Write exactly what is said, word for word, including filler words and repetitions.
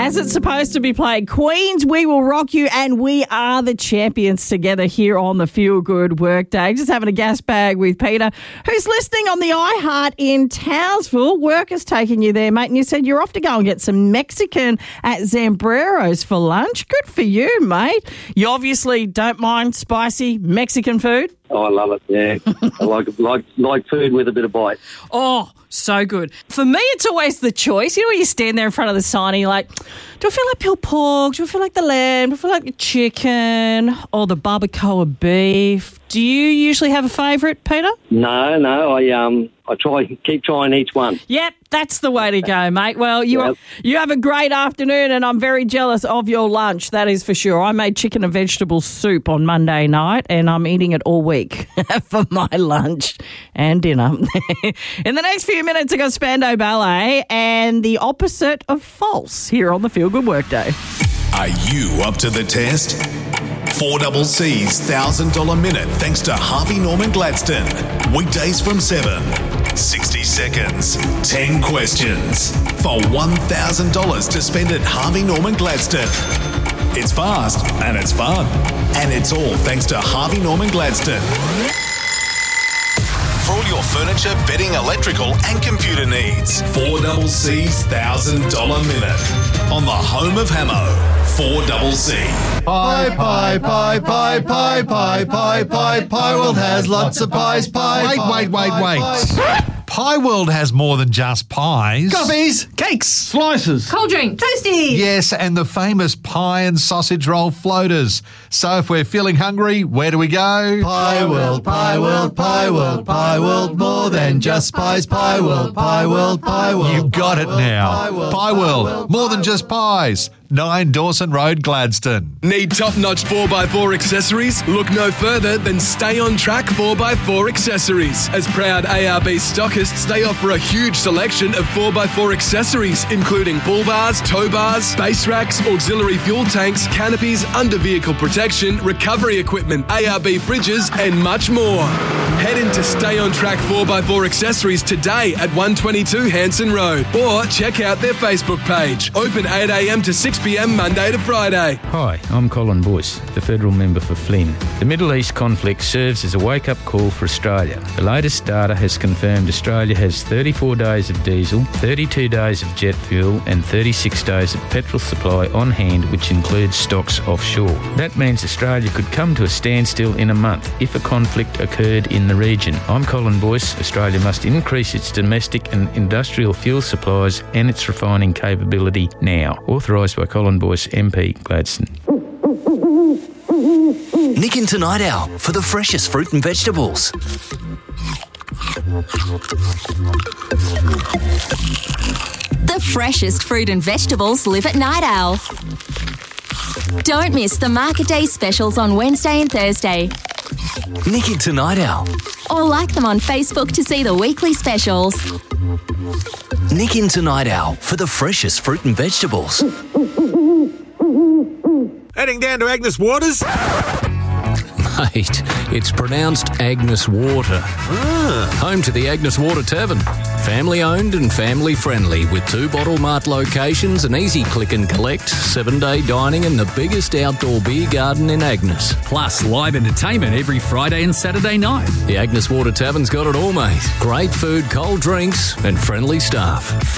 as it's supposed to be played. Queens, we will rock you, and we are the champions together here on the Feel Good Workday. Just having a gas bag with Peter, who's listening on the iHeart in Townsville. Work has taken you there, mate, and you said you're off to go and get some Mexican at Zambrero's for lunch. Good for you, mate. You obviously don't mind spicy Mexican food. Oh, I love it, yeah. I like, like like food with a bit of bite. Oh, so good. For me, it's always the choice. You know, when you stand there in front of the sign and you're like, do I feel like pulled pork? Do I feel like the lamb? Do I feel like the chicken? Or the barbacoa beef? Do you usually have a favourite, Peter? No, no, I um I try keep trying each one. Yep, that's the way to go, mate. Well, you Yep. are, you have a great afternoon, and I'm very jealous of your lunch, that is for sure. I made chicken and vegetable soup on Monday night, and I'm eating it all week for my lunch and dinner. In the next few minutes, I got Spando Ballet and the opposite of false here on the Feel Good Workday. Are you up to the test? four C C's one thousand dollars minute thanks to Harvey Norman Gladstone. Weekdays from seven. sixty seconds. ten questions. For one thousand dollars to spend at Harvey Norman Gladstone. It's fast and it's fun. And it's all thanks to Harvey Norman Gladstone. For all your furniture, bedding, electrical and computer needs. four C C's one thousand dollars minute. On the home of Hamo. four C C. Pie, pie, pie, pie, pie, pie, pie, pie, Pie World has lots of pies, pie. Wait, pie, wait, wait, pie, wait. pie. Pie World has more than just pies. Coffees, Cakes. slices, Cold drink. Toasty. Yes, and the famous pie and sausage roll floaters. So if we're feeling hungry, where do we go? Pie World, Pie World, Pie World, Pie World, more than just pies, Pie World, Pie World, Pie World. You got it now. Pie World, more than just pies. nine Dawson Road, Gladstone. Need top-notch four by four accessories? Look no further than Stay On Track four by four accessories. As proud A R B stockists, they offer a huge selection of four by four accessories, including bull bars, tow bars, base racks, auxiliary fuel tanks, canopies, under-vehicle protection, recovery equipment, A R B fridges, and much more. Head into Stay On Track four by four accessories today at one twenty-two Hanson Road, or check out their Facebook page. Open eight a.m. to six p.m. Monday to Friday. Hi, I'm Colin Boyce, the federal member for Flynn. The Middle East conflict serves as a wake-up call for Australia. The latest data has confirmed Australia has thirty-four days of diesel, thirty-two days of jet fuel and thirty-six days of petrol supply on hand, which includes stocks offshore. That means Australia could come to a standstill in a month if a conflict occurred in the region. I'm Colin Boyce. Australia must increase its domestic and industrial fuel supplies and its refining capability now. Authorised by Colin Boyce, M P, Gladstone. Nick into Night Owl for the freshest fruit and vegetables. The freshest fruit and vegetables live at Night Owl. Don't miss the Market Day specials on Wednesday and Thursday. Nick into Night Owl. Or like them on Facebook to see the weekly specials. Nick into Night Owl for the freshest fruit and vegetables. Heading down to Agnes Waters? Mate, it's pronounced Agnes Water. Ah. Home to the Agnes Water Tavern. Family owned and family friendly with two Bottle Mart locations, an easy click and collect, seven day dining and the biggest outdoor beer garden in Agnes. Plus live entertainment every Friday and Saturday night. The Agnes Water Tavern's got it all, mate. Great food, cold drinks and friendly staff.